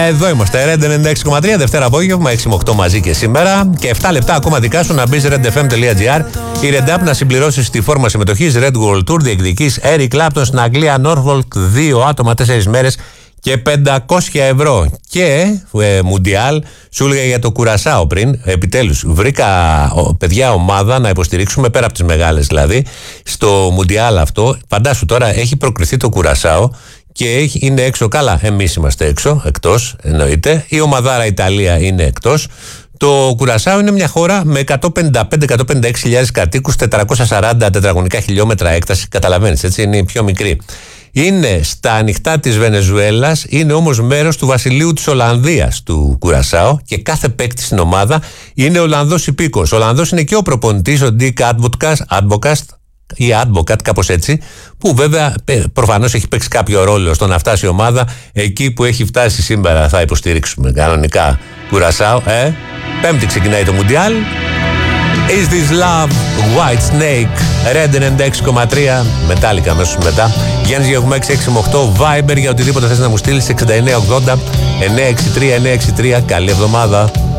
Εδώ είμαστε, Red 96,3, Δευτέρα απόγευμα, 6 με 8 μαζί και σήμερα. Και 7 λεπτά ακόμα δικά σου να μπει redfm.gr. Η Red App να συμπληρώσει τη φόρμα συμμετοχής Red World Tour. Διεκδικείς Eric Clapton στην Αγγλία, Norfolk, 2 άτομα, 4 μέρες και 500 ευρώ. Και Μουντιάλ, σου έλεγα για το Κουρασάο πριν. Επιτέλους, βρήκα παιδιά ομάδα να υποστηρίξουμε πέρα από τις μεγάλες δηλαδή. Στο Μουντιάλ αυτό, φαντάσου τώρα, έχει προκριθεί το Κουρασάο. Και είναι έξω, καλά, εμείς είμαστε έξω, εκτός εννοείται. Η ομαδάρα Ιταλία είναι εκτός. Το Κουρασάο είναι μια χώρα με 155-156 κατοίκους, 440 τετραγωνικά χιλιόμετρα έκταση. Καταλαβαίνεις, έτσι, είναι η πιο μικρή. Είναι στα ανοιχτά της Βενεζουέλας, είναι όμως μέρος του βασιλείου της Ολλανδίας του Κουρασάο και κάθε παίκτη στην ομάδα είναι Ολλανδός υπήκος. Ο Ολλανδός είναι και ο προπονητής, ο Dick Advocaat ή Advocaat, κάπως έτσι, που βέβαια προφανώς έχει παίξει κάποιο ρόλο στο να φτάσει η ομάδα εκεί που έχει φτάσει σήμερα. Θα υποστηρίξουμε κανονικά Κουρασάο. Πέμπτη ξεκινάει το Μουντιάλ. Is This Love, White Snake, Red 96,3, Metallica αμέσως μετά. Γιάννης Γεωργού 668, Viber για οτιδήποτε θες να μου στείλεις, 6980 963 963. Καλή εβδομάδα.